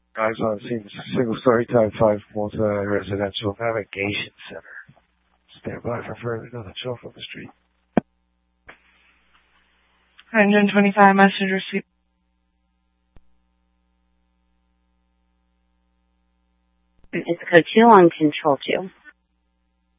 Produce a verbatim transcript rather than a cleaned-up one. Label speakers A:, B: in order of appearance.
A: Guys on scene, single-story type five multi-residential navigation center. Stand by for further knowledge from the street.
B: one twenty-five message received.
C: It's code two on control two.